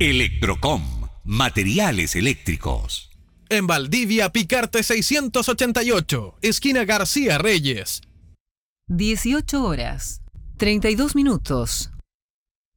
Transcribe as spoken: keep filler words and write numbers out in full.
Electrocom, materiales eléctricos. En Valdivia, Picarte seiscientos ochenta y ocho, esquina García Reyes. dieciocho horas, treinta y dos minutos.